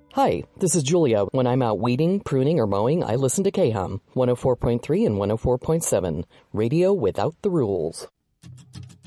Hi, this is Julia. When I'm out weeding, pruning, or mowing, I listen to KHAM 104.3 and 104.7, radio without the rules.